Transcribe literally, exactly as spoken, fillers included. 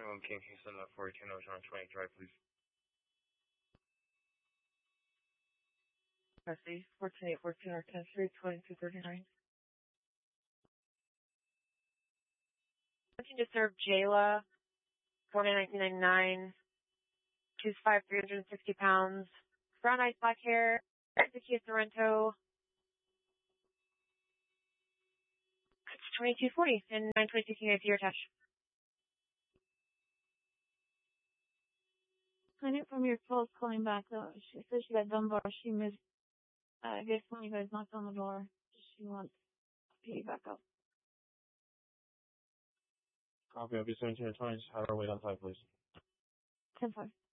twenty-one King Kingston, uh, four ten Ocean on twenty drive, please. Bessie, fourteen eight fourteen or ten three twenty-two thirty-nine. Looking to serve Jayla, born in nineteen ninety-nine, two five, three hundred sixty pounds, brown eyes, black hair, Kia Sorrento. It's twenty-two forty and nine twenty-two King A P attached. Clinic from your calls calling back though. She said she got Dunbar. She missed, uh, I guess when you guys knocked on the door. She wants to pay back up. Copy, I'll be seventeen or twenty, just have her wait on time, please. ten five.